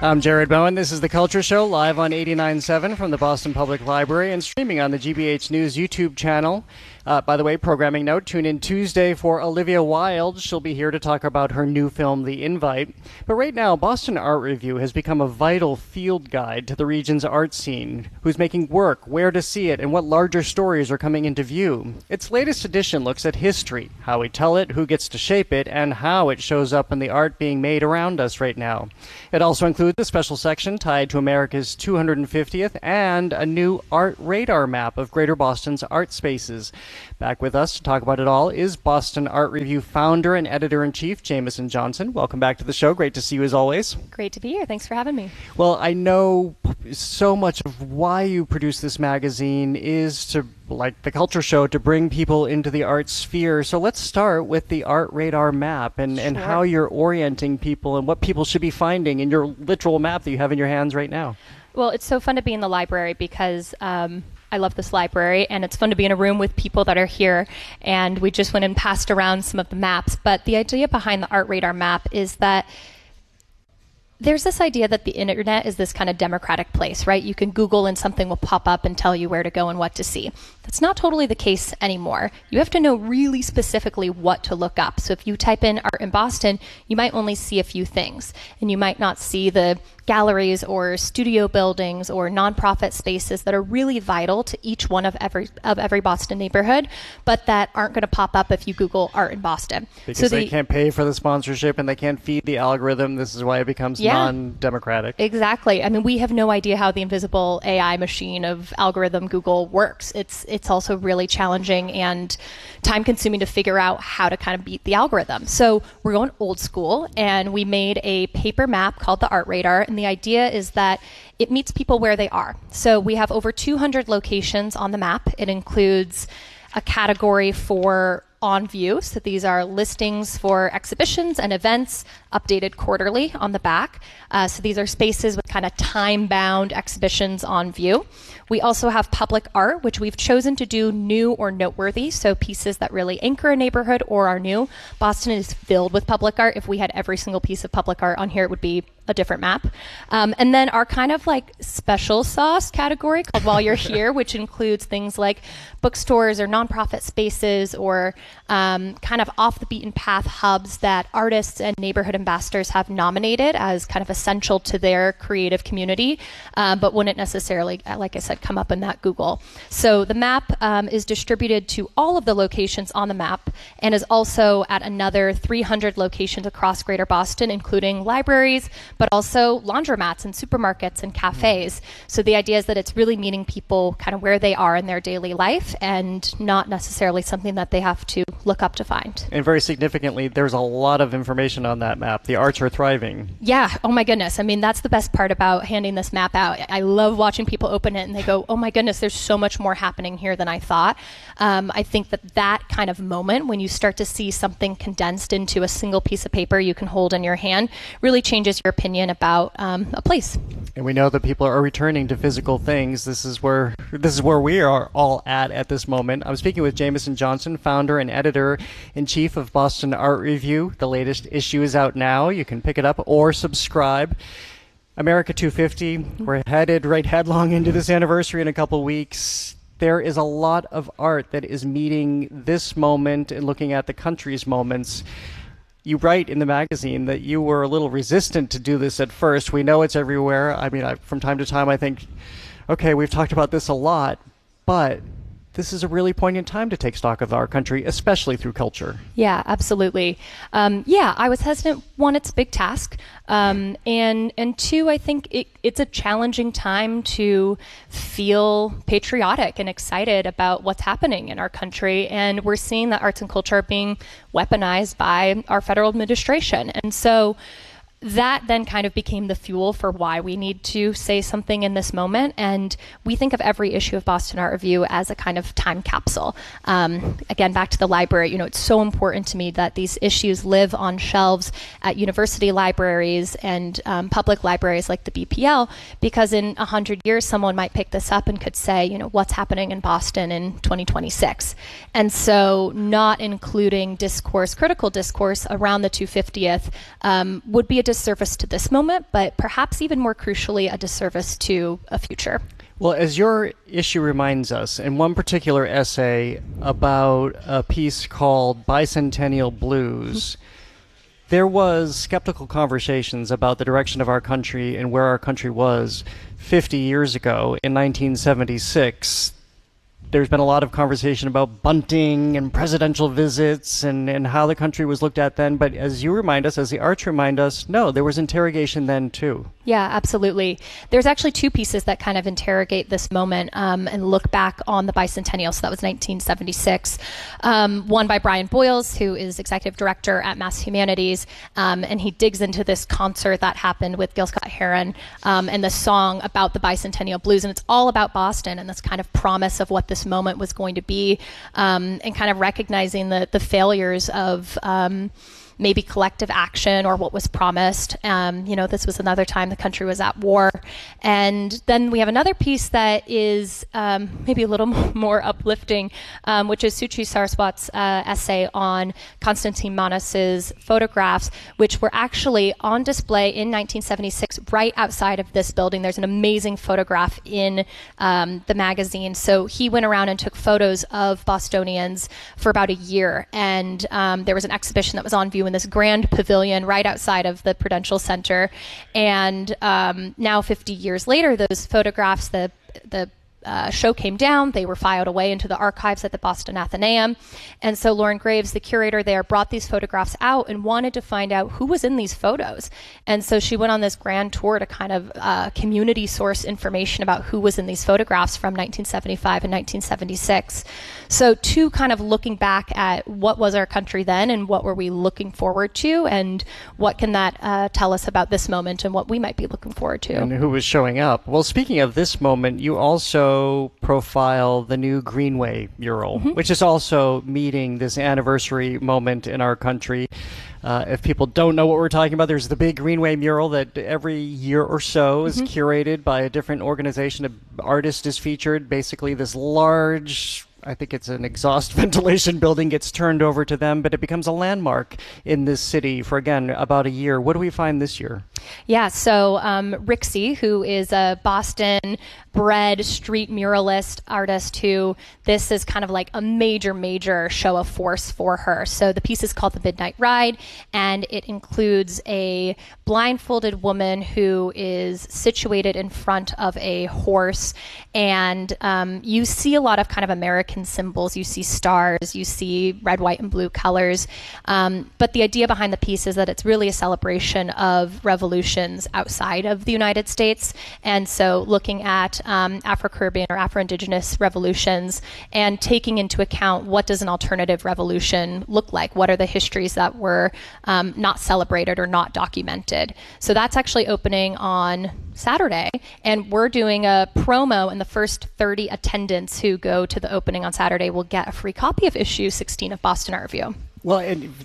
I'm Jared Bowen. This is The Culture Show, live on 89.7 from the Boston Public Library and streaming on the GBH News YouTube channel. By the way, programming note, tune in Tuesday for Olivia Wilde. She'll be here to talk about her new film, The Invite. But right now, Boston Art Review has become a vital field guide to the region's art scene, who's making work, where to see it, and what larger stories are coming into view. Its latest edition looks at history, how we tell it, who gets to shape it, and how it shows up in the art being made around us right now. It also includes a special section tied to America's 250th and a new art radar map of Greater Boston's art spaces. Back with us to talk about it all is Boston Art Review founder and editor-in-chief, Jamison Johnson. Welcome back to the show. Great to see you as always. Great to be here. Thanks for having me. Well, I know so much of why you produce this magazine is to, like the Culture Show, to bring people into the art sphere. So let's start with the Art Radar map and how you're orienting people and what people should be finding in your literal map that you have in your hands right now. Well, it's so fun to be in the library because I love this library, and it's fun to be in a room with people that are here. And we just went and passed around some of the maps. But the idea behind the Art Radar map is that there's this idea that the internet is this kind of democratic place, right? You can Google and something will pop up and tell you where to go and what to see. That's not totally the case anymore. You have to know really specifically what to look up. So if you type in art in Boston, you might only see a few things, and you might not see the galleries or studio buildings or nonprofit spaces that are really vital to each one of every Boston neighborhood, but that aren't going to pop up if you Google art in Boston. Because they can't pay for the sponsorship and they can't feed the algorithm. This is why it becomes non-democratic. Exactly. I mean, we have no idea how the invisible AI machine of algorithm Google works. It's also really challenging and time-consuming to figure out how to kind of beat the algorithm. So we're going old school, and we made a paper map called the Art Radar. And the idea is that it meets people where they are. So we have over 200 locations on the map. It includes a category for on view. So these are listings for exhibitions and events updated quarterly on the back. So these are spaces with kind of time-bound exhibitions on view. We also have public art, which we've chosen to do new or noteworthy, so pieces that really anchor a neighborhood or are new. Boston is filled with public art. If we had every single piece of public art on here, it would be a different map. And then our kind of like special sauce category called While You're Here, which includes things like bookstores or nonprofit spaces or kind of off the beaten path hubs that artists and neighborhood ambassadors have nominated as kind of essential to their creative community, but wouldn't necessarily, like I said, come up in that Google. So the map is distributed to all of the locations on the map and is also at another 300 locations across Greater Boston, including libraries, but also laundromats and supermarkets and cafes. So the idea is that it's really meeting people kind of where they are in their daily life and not necessarily something that they have to look up to find. And very significantly, there's a lot of information on that map. The arts are thriving. Yeah. Oh my goodness. I mean, that's the best part about handing this map out. I love watching people open it and they go, oh my goodness, there's so much more happening here than I thought. I think that kind of moment when you start to see something condensed into a single piece of paper you can hold in your hand really changes your opinion about a place. And we know that people are returning to physical things. This is where we are all at this moment. I'm speaking with Jamison Johnson, founder and editor-in-chief of Boston Art Review. The latest issue is out now. You can pick it up or subscribe. America 250, we're headed right headlong into this anniversary in a couple weeks. There is a lot of art that is meeting this moment and looking at the country's moments. You write in the magazine that you were a little resistant to do this at first. We know it's everywhere. I mean, from time to time I think, okay, we've talked about this a lot, but this is a really poignant time to take stock of our country, especially through culture. Yeah, absolutely. I was hesitant. One, it's a big task. And two, I think it's a challenging time to feel patriotic and excited about what's happening in our country. And we're seeing that arts and culture are being weaponized by our federal administration. And so that then kind of became the fuel for why we need to say something in this moment. And we think of every issue of Boston Art Review as a kind of time capsule. Again, back to the library, it's so important to me that these issues live on shelves at university libraries and public libraries like the BPL, because in 100 years, someone might pick this up and could say, what's happening in Boston in 2026. And so not including critical discourse around the 250th would be a disservice to this moment, but perhaps even more crucially, a disservice to a future. Well, as your issue reminds us, in one particular essay about a piece called Bicentennial Blues, there was skeptical conversations about the direction of our country and where our country was 50 years ago in 1976. There's been a lot of conversation about bunting and presidential visits and how the country was looked at then. But as you remind us, as the arts remind us, no, there was interrogation then too. Yeah, absolutely. There's actually two pieces that kind of interrogate this moment and look back on the bicentennial. So that was 1976. One by Brian Boyles, who is executive director at Mass Humanities, and he digs into this concert that happened with Gil Scott-Heron and the song about the bicentennial blues. And it's all about Boston and this kind of promise of what this moment was going to be, and kind of recognizing the failures of maybe collective action or what was promised. This was another time the country was at war. And then we have another piece that is maybe a little more uplifting, which is Suchi Saraswat's essay on Konstantin Manos's photographs, which were actually on display in 1976 right outside of this building. There's an amazing photograph in the magazine. So he went around and took photos of Bostonians for about a year. And there was an exhibition that was on view in this grand pavilion right outside of the Prudential Center. And now 50 years later, those photographs, the show came down. They were filed away into the archives at the Boston Athenaeum. And so Lauren Graves, the curator there, brought these photographs out and wanted to find out who was in these photos. And so she went on this grand tour to kind of community source information about who was in these photographs from 1975 and 1976. So two kind of looking back at what was our country then and what were we looking forward to and what can that tell us about this moment and what we might be looking forward to. And who was showing up. Well, speaking of this moment, you also profile the new Greenway mural, which is also meeting this anniversary moment in our country. If people don't know what we're talking about, there's the big Greenway mural that every year or so is curated by a different organization. An artist is featured. Basically, this large, I think it's an exhaust ventilation building, gets turned over to them, but it becomes a landmark in this city for, again, about a year. What do we find this year? Yeah, so Rixie, who is a Boston-bred street muralist artist who this is kind of like a major show of force for her. So the piece is called The Midnight Ride, and it includes a blindfolded woman who is situated in front of a horse, and you see a lot of kind of American symbols. You see stars, you see red, white, and blue colors. But the idea behind the piece is that it's really a celebration of revolutions outside of the United States. And so looking at Afro-Caribbean or Afro-Indigenous revolutions and taking into account what does an alternative revolution look like? What are the histories that were not celebrated or not documented? So that's actually opening on Saturday, and we're doing a promo, and the first 30 attendants who go to the opening on Saturday will get a free copy of issue 16 of Boston Art Review. Well,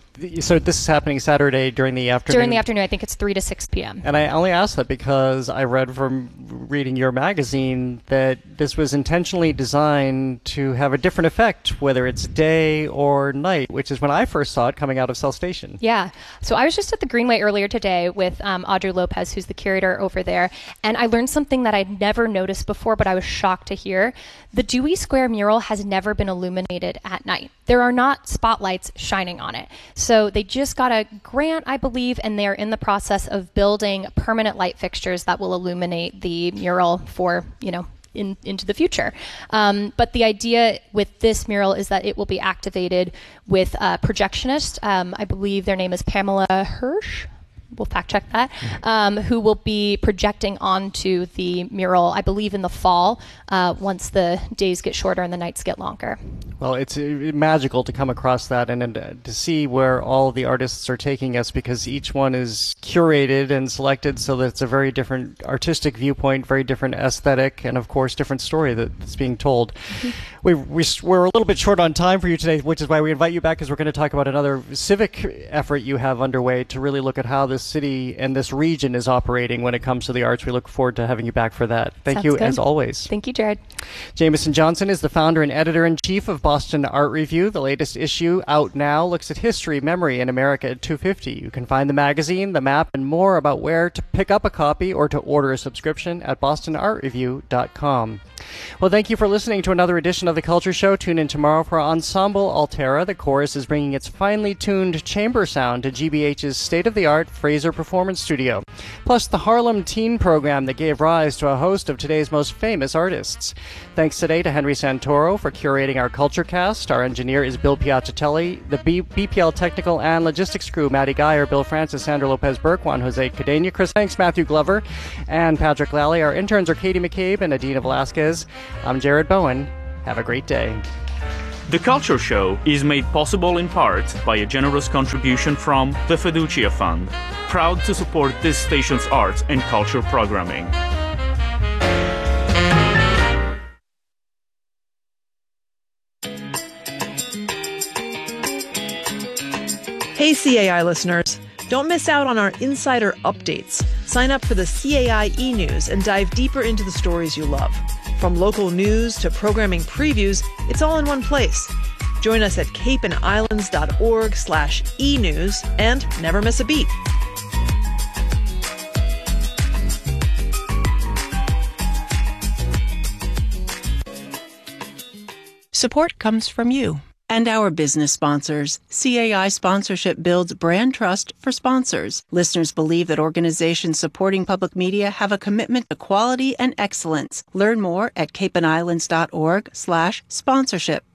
so this is happening Saturday during the afternoon? During the afternoon. I think it's 3 to 6 p.m. And I only asked that because I read from reading your magazine that this was intentionally designed to have a different effect, whether it's day or night, which is when I first saw it coming out of South Station. Yeah. So I was just at the Greenway earlier today with Audrey Lopez, who's the curator over there, and I learned something that I'd never noticed before, but I was shocked to hear. The Dewey Square mural has never been illuminated at night. There are not spotlights shining on it. So they just got a grant, I believe, and they're in the process of building permanent light fixtures that will illuminate the mural for, into the future. But the idea with this mural is that it will be activated with a projectionist. I believe their name is Pamela Hirsch. We'll fact check that, who will be projecting onto the mural, I believe, in the fall, once the days get shorter and the nights get longer. Well, it's magical to come across that and to see where all the artists are taking us, because each one is curated and selected so that it's a very different artistic viewpoint, very different aesthetic, and of course, different story that's being told. We're a little bit short on time for you today, which is why we invite you back, because we're going to talk about another civic effort you have underway to really look at how this city and this region is operating when it comes to the arts. We look forward to having you back for that. Thank you, as always. Thank you, Jared. Jameson Johnson is the founder and editor-in-chief of Boston Art Review. The latest issue, out now, looks at history, memory, and America at 250. You can find the magazine, the map, and more about where to pick up a copy or to order a subscription at bostonartreview.com. Well, thank you for listening to another edition of The Culture Show. Tune in tomorrow for Ensemble Altera. The chorus is bringing its finely tuned chamber sound to GBH's state-of-the-art Fraser Performance Studio. Plus, the Harlem Teen Program that gave rise to a host of today's most famous artists. Thanks today to Henry Santoro for curating our Culture Cast. Our engineer is Bill Piaccatelli. The BPL technical and logistics crew, Maddie Geyer, Bill Francis, Sandra Lopez-Burke, Juan Jose Cadena, Chris Hanks, Matthew Glover, and Patrick Lally. Our interns are Katie McCabe and Adina Velasquez. I'm Jared Bowen. Have a great day. The Culture Show is made possible in part by a generous contribution from the Fiducia Fund, proud to support this station's arts and culture programming. Hey CAI listeners, don't miss out on our insider updates. Sign up for the CAI e-news and dive deeper into the stories you love. From local news to programming previews, it's all in one place. Join us at capeandislands.org/e-news and never miss a beat. Support comes from you and our business sponsors. CAI sponsorship builds brand trust for sponsors. Listeners believe that organizations supporting public media have a commitment to quality and excellence. Learn more at capeandislands.org/sponsorship.